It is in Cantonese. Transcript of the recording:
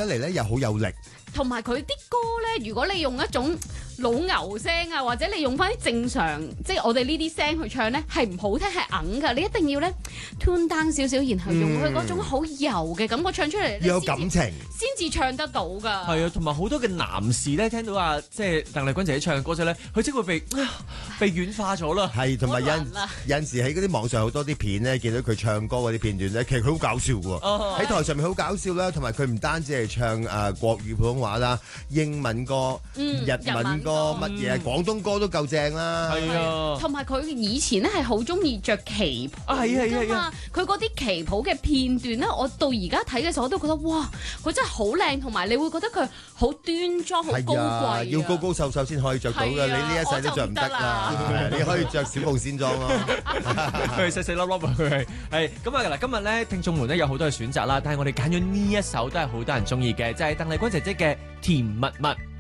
得嚟咧又好有力。 同埋佢啲歌咧，如果你用一種老牛聲啊，或者你用翻啲正常，即係我哋呢啲聲去唱咧，係唔好聽，係硬噶。你一定要咧 tune down 少少，然後用佢嗰種好柔嘅感覺唱出嚟， 要有感情， 先至唱得到噶。 係啊，同埋好多嘅男士咧，聽到啊，即係鄧麗君姐姐唱嘅歌之後咧，佢即會被軟化咗啦。 係同埋有陣時喺嗰啲網上好多啲片咧，見到佢唱歌嗰啲片段咧，其實佢好搞笑喎。喺台上面好搞笑啦，同埋佢唔單止係唱國語普通話啦，英文歌、日文歌乜嘢，廣東歌都夠正啦。 係啊， 同埋佢以前咧係好中意着旗袍㗎嘛，佢嗰啲旗袍嘅片段咧，我到而家睇嘅時候我都覺得哇，佢真係好靚，同埋你會覺得佢好端莊、好高貴。 要高高瘦瘦先可以着到㗎，你呢一世都着唔得啦。你可以着小鳳仙裝咯。 佢係細細粒粒啊！佢係咁啊！嗱，今日咧聽眾們咧有好多嘅選擇啦，但係我哋揀咗呢一首都係好多人中意嘅，就係鄧麗君姐姐嘅《甜蜜蜜》。